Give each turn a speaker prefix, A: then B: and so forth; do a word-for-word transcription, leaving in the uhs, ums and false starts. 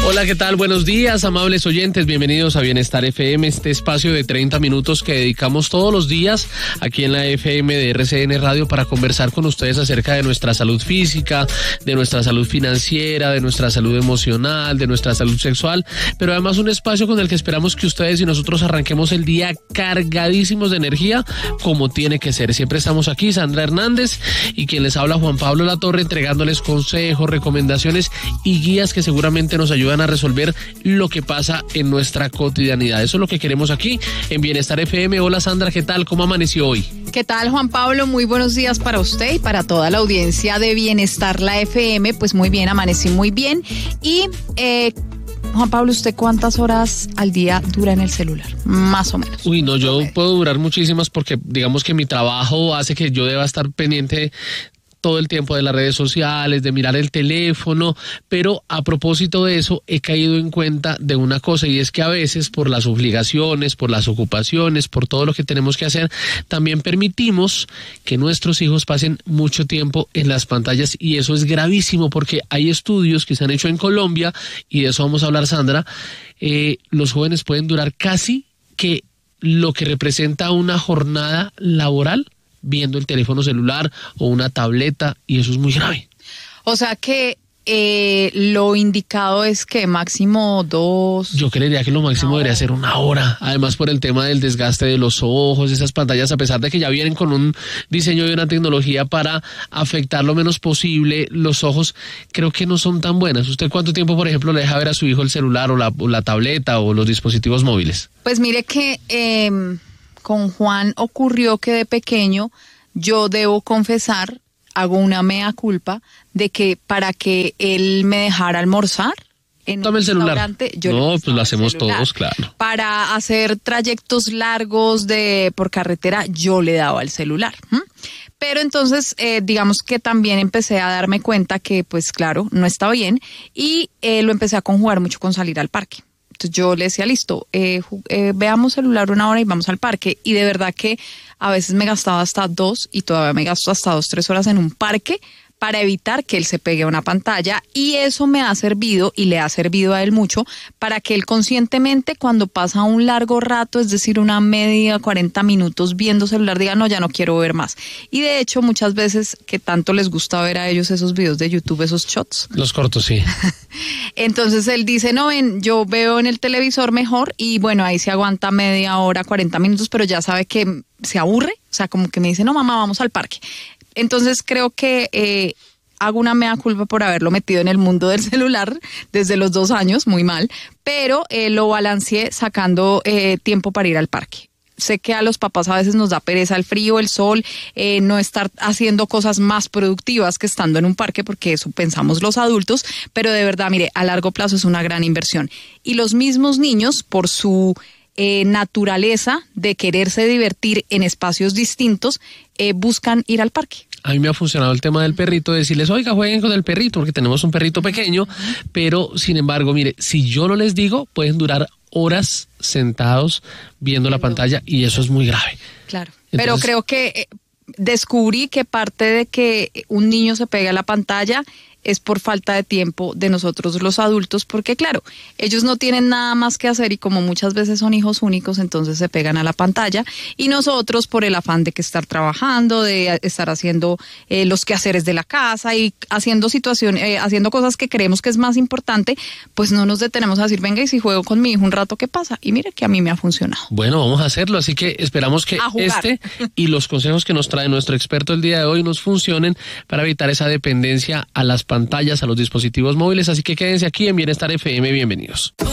A: Hola, ¿qué tal? Buenos días, amables oyentes. Bienvenidos a Bienestar F M, este espacio de treinta minutos que dedicamos todos los días aquí en la F M de R C N Radio para conversar con ustedes acerca de nuestra salud física, de nuestra salud financiera, de nuestra salud emocional, de nuestra salud sexual, pero además un espacio con el que esperamos que ustedes y nosotros arranquemos el día cargadísimos de energía como tiene que ser. Siempre estamos aquí, Sandra Hernández y quien les habla, Juan Pablo Latorre, entregándoles consejos, recomendaciones y guías que seguramente nos ayudan a resolver lo que pasa en nuestra cotidianidad. Eso es lo que queremos aquí en Bienestar F M. Hola Sandra, ¿qué tal? ¿Cómo amaneció hoy?
B: ¿Qué tal, Juan Pablo? Muy buenos días para usted y para toda la audiencia de Bienestar la F M. Pues muy bien, amanecí muy bien. Y eh, Juan Pablo, ¿usted cuántas horas al día dura en el celular? Más o menos.
A: Uy, no, yo puedo durar muchísimas porque digamos que mi trabajo hace que yo deba estar pendiente todo el tiempo de las redes sociales, de mirar el teléfono, pero a propósito de eso he caído en cuenta de una cosa, y es que a veces por las obligaciones, por las ocupaciones, por todo lo que tenemos que hacer, también permitimos que nuestros hijos pasen mucho tiempo en las pantallas, y eso es gravísimo porque hay estudios que se han hecho en Colombia, y de eso vamos a hablar, Sandra. Eh, los jóvenes pueden durar casi que lo que representa una jornada laboral viendo el teléfono celular o una tableta, y eso es muy grave.
B: O sea que eh, lo indicado es que máximo dos...
A: Yo creería que lo máximo no. debería ser una hora, además por el tema del desgaste de los ojos, esas pantallas, a pesar de que ya vienen con un diseño y una tecnología para afectar lo menos posible los ojos, creo que no son tan buenas. ¿Usted cuánto tiempo, por ejemplo, le deja ver a su hijo el celular o la, o la tableta o los dispositivos móviles?
B: Pues mire que... Eh... con Juan ocurrió que de pequeño, yo debo confesar, hago una mea culpa, de que para que él me dejara almorzar en
A: Tome
B: un
A: el celular.
B: Yo
A: no, pues lo hacemos todos, claro.
B: Para hacer trayectos largos de por carretera, yo le daba el celular. ¿Mm? Pero entonces, eh, digamos que también empecé a darme cuenta que, pues claro, no estaba bien, y eh, lo empecé a conjugar mucho con salir al parque. Entonces yo le decía, listo, eh, eh, veamos celular una hora y vamos al parque. Y de verdad que a veces me gastaba hasta dos y todavía me gasto hasta dos, tres horas en un parque para evitar que él se pegue a una pantalla, y eso me ha servido y le ha servido a él mucho para que él conscientemente, cuando pasa un largo rato, es decir, una media, cuarenta minutos viendo celular, diga, no, ya no quiero ver más. Y de hecho, muchas veces que tanto les gusta ver a ellos esos videos de YouTube, esos shots.
A: Los cortos, sí.
B: Entonces él dice, no, ven, yo veo en el televisor mejor, y bueno, ahí se aguanta media hora, cuarenta minutos, pero ya sabe que se aburre, o sea, como que me dice, no, mamá, vamos al parque. Entonces creo que eh, hago una mea culpa por haberlo metido en el mundo del celular desde los dos años, muy mal, pero eh, lo balanceé sacando eh, tiempo para ir al parque. Sé que a los papás a veces nos da pereza el frío, el sol, eh, no estar haciendo cosas más productivas que estando en un parque, porque eso pensamos los adultos, pero de verdad, mire, a largo plazo es una gran inversión. Y los mismos niños, por su eh, naturaleza de quererse divertir en espacios distintos, eh, buscan ir al parque.
A: A mí me ha funcionado el tema del perrito, decirles, oiga, jueguen con el perrito, porque tenemos un perrito pequeño, pero sin embargo, mire, si yo no les digo, pueden durar horas sentados viendo la pantalla, y eso es muy grave.
B: Claro, entonces, pero creo que eh, descubrí que parte de que un niño se pegue a la pantalla es por falta de tiempo de nosotros los adultos, porque claro, ellos no tienen nada más que hacer, y como muchas veces son hijos únicos, entonces se pegan a la pantalla, y nosotros por el afán de que estar trabajando, de estar haciendo eh, los quehaceres de la casa y haciendo situaciones, eh, haciendo cosas que creemos que es más importante, pues no nos detenemos a decir, venga, y si juego con mi hijo un rato, ¿qué pasa? Y mire que a mí me ha funcionado.
A: Bueno, vamos a hacerlo, así que esperamos que este y los consejos que nos trae nuestro experto el día de hoy nos funcionen para evitar esa dependencia a las pantallas, a los dispositivos móviles, así que quédense aquí en Bienestar F M, bienvenidos.